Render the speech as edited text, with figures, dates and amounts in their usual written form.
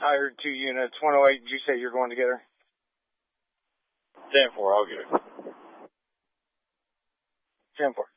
hired 2 units, 108. Did you say you're going together? 10-4, I'll get it. 10-4.